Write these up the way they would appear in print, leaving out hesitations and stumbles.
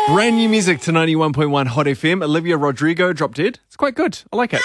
Brand new music to 91.1 Hot FM. Olivia Rodrigo dropped dead. It's quite good. I like it.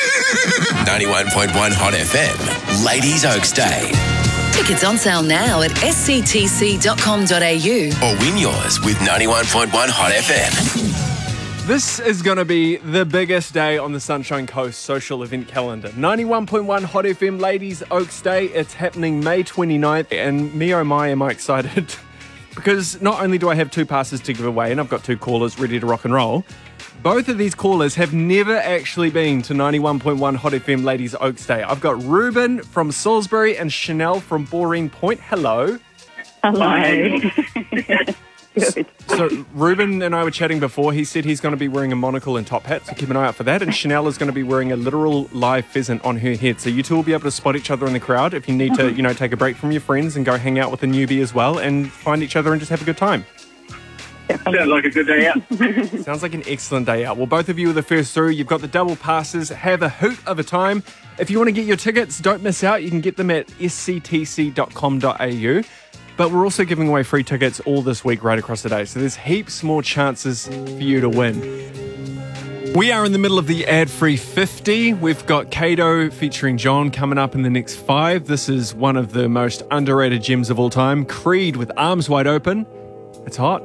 91.1 Hot FM, Ladies Oaks Day. Tickets on sale now at sctc.com.au. Or win yours with 91.1 Hot FM. This is going to be the biggest day on the Sunshine Coast social event calendar. 91.1 Hot FM Ladies Oaks Day. It's happening May 29th. And me, oh my, am I excited. Because not only do I have 2 passes to give away, and I've got 2 callers ready to rock and roll, both of these callers have never actually been to 91.1 Hot FM Ladies Oaks Day. I've got Ruben from Salisbury and Chanel from Boreen Point. Hello. Hello. Good. So Ruben and I were chatting before. He said he's going to be wearing a monocle and top hat, so keep an eye out for that. And Chanel is going to be wearing a literal live pheasant on her head. So you two will be able to spot each other in the crowd if you need to, take a break from your friends and go hang out with a newbie as well and find each other and just have a good time. Sounds like a good day out. Sounds like an excellent day out. Well, both of you are the first through. You've got the double passes. Have a hoot of a time. If you want to get your tickets, don't miss out. You can get them at sctc.com.au. But we're also giving away free tickets all this week right across the day. So there's heaps more chances for you to win. We are in the middle of the ad-free 50. We've got Kato featuring John coming up in the next 5. This is one of the most underrated gems of all time. Creed with Arms Wide Open. It's hot.